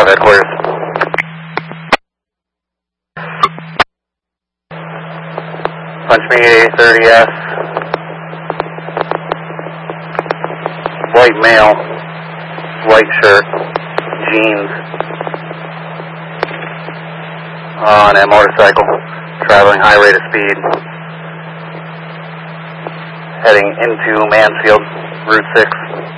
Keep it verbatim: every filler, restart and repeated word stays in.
headquarters. Punch me A thirty S. White male, white shirt, jeans, on a motorcycle, traveling high rate of speed, heading into Mansfield, Route six.